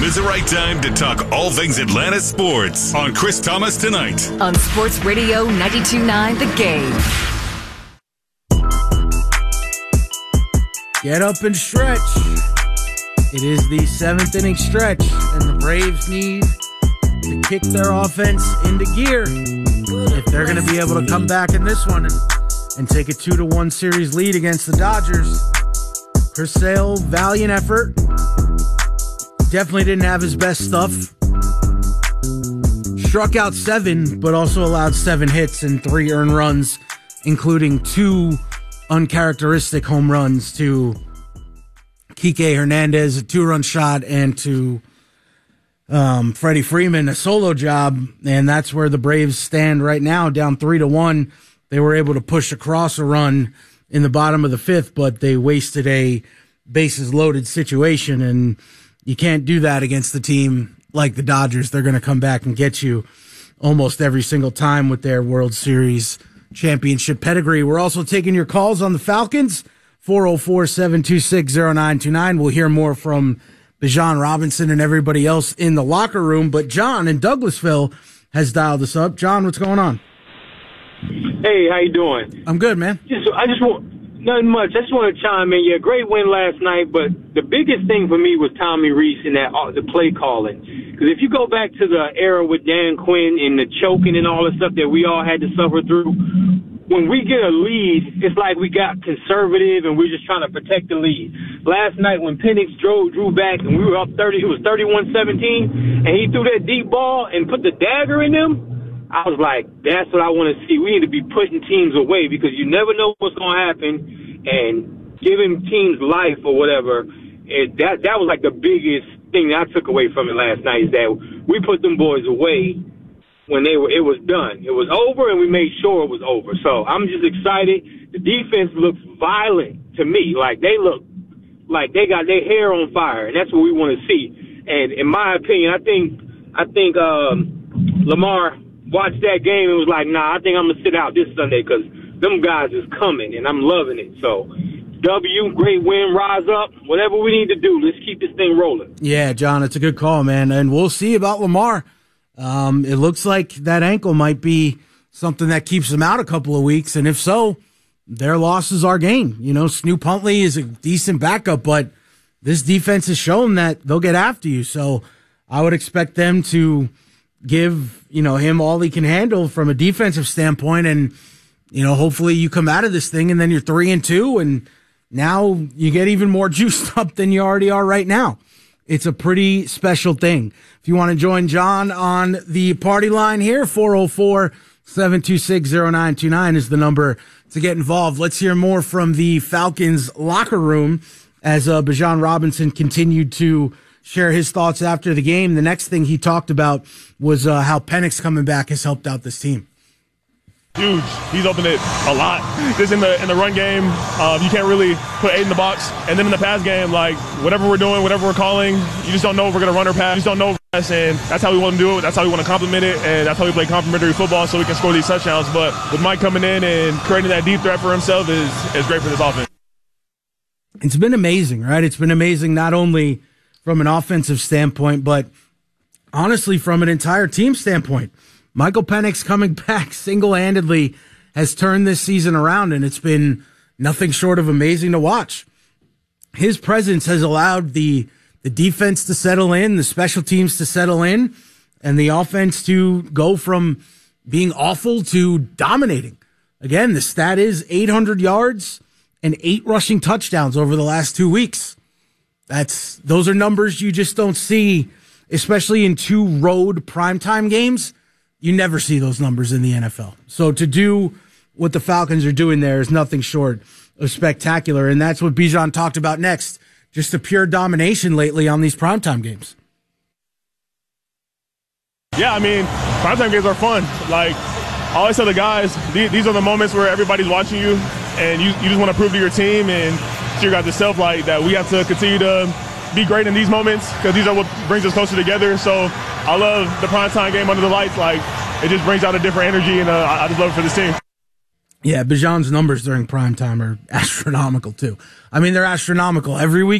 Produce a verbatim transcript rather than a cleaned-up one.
is the right time to talk all things Atlanta sports on Chris Thomas Tonight. On Sports Radio ninety-two point nine The Game. Get up and stretch. It is the seventh inning stretch, and the Braves need to kick their offense into gear if they're going to be able to come back in this one and, and take a two to one series lead against the Dodgers. Chris Sale, valiant effort. Definitely didn't have his best stuff. Struck out seven, but also allowed seven hits and three earned runs, including two uncharacteristic home runs to Kike Hernandez, a two-run shot, and to um, Freddie Freeman, a solo job. And that's where the Braves stand right now, down three to one. They were able to push across a run in the bottom of the fifth, but they wasted a bases-loaded situation, and you can't do that against the team like the Dodgers. They're going to come back and get you almost every single time with their World Series championship pedigree. We're also taking your calls on the Falcons, four oh four, seven two six, oh nine two nine. We'll hear more from Bijan Robinson and everybody else in the locker room, but John in Douglasville has dialed us up. John, what's going on? Hey, how you doing? I'm good, man. Just, I just want nothing much. I just want to chime in. Yeah, great win last night, but the biggest thing for me was Tommy Reese and that uh, the play calling. Because if you go back to the era with Dan Quinn and the choking and all the stuff that we all had to suffer through, when we get a lead, it's like we got conservative and we're just trying to protect the lead. Last night when Penix drove, drew back and we were up thirty, it was thirty-one seventeen, and he threw that deep ball and put the dagger in them, I was like, that's what I want to see. We need to be putting teams away because you never know what's going to happen, and giving teams life or whatever, it, that that was like the biggest thing that I took away from it last night is that we put them boys away when they were. It was done. It was over, and we made sure it was over. So I'm just excited. The defense looks violent to me. Like, they look like they got their hair on fire, and that's what we want to see. And in my opinion, I think I think um, Lamar watched that game and was like, nah, I think I'm going to sit out this Sunday because them guys is coming, and I'm loving it. So, W, great win, rise up. Whatever we need to do, let's keep this thing rolling. Yeah, John, it's a good call, man. And we'll see about Lamar. Um, it looks like that ankle might be something that keeps him out a couple of weeks, and if so, their loss is our gain. You know, Snoop Huntley is a decent backup, but this defense has shown that they'll get after you. So I would expect them to give, you know, him all he can handle from a defensive standpoint. And, you know, hopefully you come out of this thing and then you're three and two and now you get even more juiced up than you already are right now. It's a pretty special thing. If you want to join John on the party line here, four oh four, seven two six, oh nine two nine is the number to get involved. Let's hear more from the Falcons locker room as uh, Bijan Robinson continued to share his thoughts after the game. The next thing he talked about was uh, how Penix coming back has helped out this team. Huge. He's opened it a lot. Just in the in the run game, uh, you can't really put eight in the box. And then in the pass game, like, whatever we're doing, whatever we're calling, you just don't know if we're going to run or pass. You just don't know. And that's how we want to do it. That's how we want to complement it. And that's how we play complementary football so we can score these touchdowns. But with Mike coming in and creating that deep threat for himself is, is great for this offense. It's been amazing, right? It's been amazing not only from an offensive standpoint, but honestly from an entire team standpoint. Michael Penix coming back single-handedly has turned this season around, and it's been nothing short of amazing to watch. His presence has allowed the the defense to settle in, the special teams to settle in, and the offense to go from being awful to dominating. Again, the stat is eight hundred yards and eight rushing touchdowns over the last two weeks. That's those are numbers you just don't see, especially in two road primetime games. You never see those numbers in the N F L. So to do what the Falcons are doing there is nothing short of spectacular, and that's what Bijan talked about next. Just a pure domination lately on these primetime games. Yeah, I mean, primetime games are fun. Like, I always tell the guys, these are the moments where everybody's watching you, and you, you just want to prove to your team and to your guys' self like that we have to continue to be great in these moments because these are what brings us closer together. So I love the primetime game under the lights. Like, it just brings out a different energy, and uh, I just love it for this team. Yeah, Bijan's numbers during primetime are astronomical, too. I mean, they're astronomical every week.